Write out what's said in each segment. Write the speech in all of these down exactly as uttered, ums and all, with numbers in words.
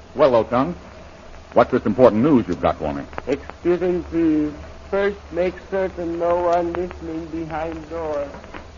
Well, Lotong, what's this important news you've got for me? Excellency, first make certain no one listening behind door.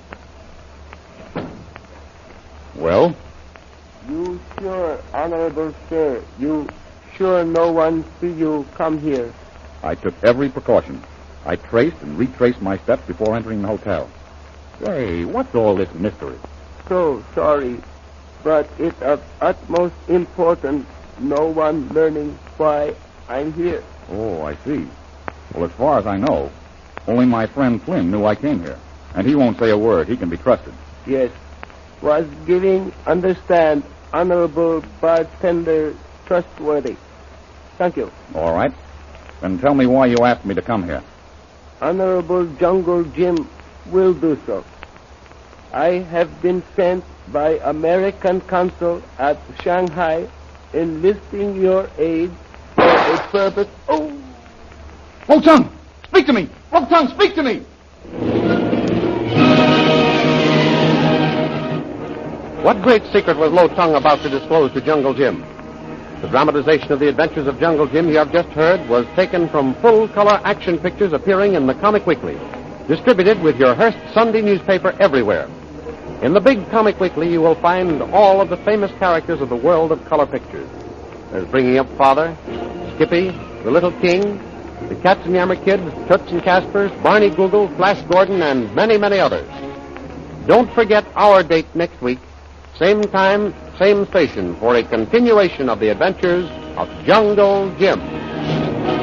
Well? You sure, honorable sir, you sure no one see you come here? I took every precaution. I traced and retraced my steps before entering the hotel. Say, what's all this mystery? So sorry, but it's of utmost importance no one learning why I'm here. Oh, I see. Well, as far as I know, only my friend Flynn knew I came here. And he won't say a word. He can be trusted. Yes. Was giving understand honorable bartender trustworthy. Thank you. All right. Then tell me why you asked me to come here. Honorable Jungle Jim will do so. I have been sent by American consul at Shanghai enlisting your aid for a purpose. Oh! Lotong! Speak to me! Lotong, speak to me! What great secret was Lotong about to disclose to Jungle Jim? The dramatization of the adventures of Jungle Jim you have just heard was taken from full-color action pictures appearing in the Comic Weekly, distributed with your Hearst Sunday newspaper everywhere. In the big Comic Weekly, you will find all of the famous characters of the world of color pictures. There's Bringing Up Father, Skippy, The Little King, the Katzenjammer Kids, Toots and Caspers, Barney Google, Flash Gordon, and many, many others. Don't forget our date next week, same time, same station, for a continuation of the adventures of Jungle Jim.